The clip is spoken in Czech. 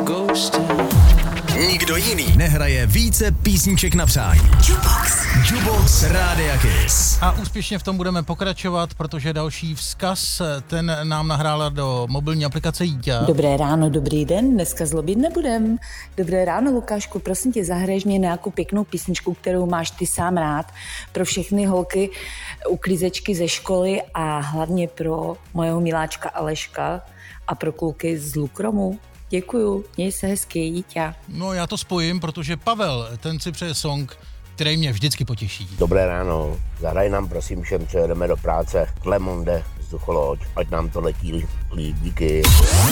Nikdo jiný nehraje více písniček na přání. Jukebox Rádia Kiss. A úspěšně v tom budeme pokračovat, protože další vzkaz, ten nám nahrála do mobilní aplikace Jíťa. Dobré ráno, dobrý den, dneska zlobit nebudem. Dobré ráno, Lukášku, prosím tě, zahraješ mě nějakou pěknou písničku, kterou máš ty sám rád, pro všechny holky, uklízečky ze školy a hlavně pro mojeho miláčka Aleška a pro kluky z Lukromu. Děkuju, měj se hezky, Jíťa. No já to spojím, protože Pavel, ten si přeje song, který mě vždycky potěší. Dobré ráno, zahraj nám prosím všem, co jedeme do práce, Klemonde, Vzducholoď, ať nám to letí líp, díky.